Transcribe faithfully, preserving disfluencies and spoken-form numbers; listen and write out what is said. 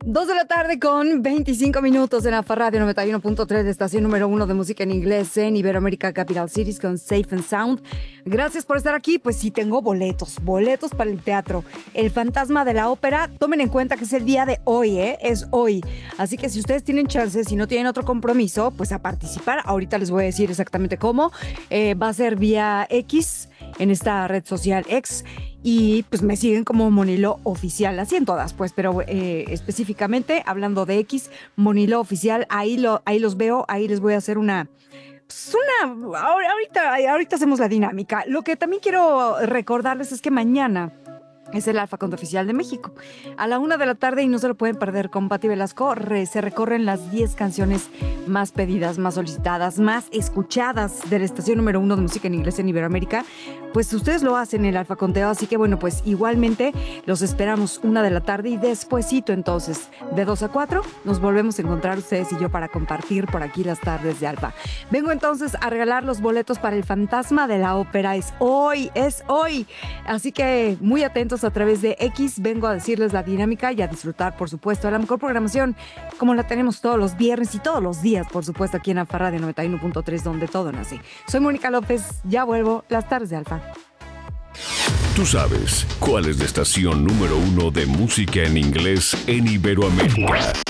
Dos de la tarde con veinticinco minutos en Alfa Radio noventa y uno punto tres, de estación número uno de música en inglés en Iberoamérica Capital Cities con Safe and Sound. Gracias por estar aquí. Pues sí, tengo boletos, boletos para el teatro El Fantasma de la Ópera. Tomen en cuenta que es el día de hoy, ¿eh? Es hoy. Así que si ustedes tienen chances, si no tienen otro compromiso, pues a participar. Ahorita les voy a decir exactamente cómo. Eh, va a ser vía X, en esta red social X. Y pues me siguen como Monilo Oficial, así en todas, pues, pero eh, específicamente hablando de X, Monilo Oficial, ahí, lo, ahí los veo, ahí les voy a hacer una, pues una, ahorita, ahorita hacemos la dinámica. Lo que también quiero recordarles es que mañana es el Alfa Conto Oficial de México. A la una de la tarde, y no se lo pueden perder, con Pati Velasco, re, se recorren las diez canciones más pedidas, más solicitadas, más escuchadas de la estación número uno de música en inglés en Iberoamérica. Pues ustedes lo hacen en el Alfa Conteo, así que bueno, pues igualmente los esperamos una de la tarde y despuesito entonces, de dos a cuatro, nos volvemos a encontrar ustedes y yo para compartir por aquí las tardes de Alfa. Vengo entonces a regalar los boletos para El Fantasma de la Ópera. Es hoy, es hoy. Así que muy atentos a través de X, vengo a decirles la dinámica y a disfrutar, por supuesto, de la mejor programación, como la tenemos todos los viernes y todos los días, por supuesto, aquí en Alfa Radio noventa y uno punto tres, donde todo nace. Soy Mónica López, ya vuelvo, las tardes de Alfa. Tú sabes cuál es la estación número uno de música en inglés en Iberoamérica.